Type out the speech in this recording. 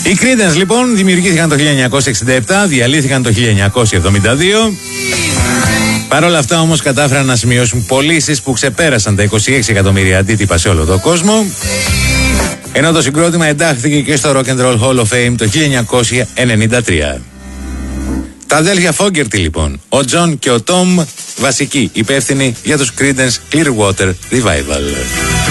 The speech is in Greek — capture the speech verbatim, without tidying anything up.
Οι Creedence λοιπόν δημιουργήθηκαν το χίλια εννιακόσια εξήντα επτά, διαλύθηκαν το χίλια εννιακόσια εβδομήντα δύο. Παρ' όλα αυτά όμως κατάφεραν να σημειώσουν πωλήσεις που ξεπέρασαν τα είκοσι έξι εκατομμύρια αντίτυπα σε όλο τον κόσμο. Ενώ το συγκρότημα εντάχθηκε και στο Rock and Roll Hall of Fame το χίλια εννιακόσια ενενήντα τρία. Τα αδέλφια Fogerty λοιπόν, ο Τζον και ο Τόμ, βασικοί υπεύθυνοι για τους Creedence Clearwater Revival.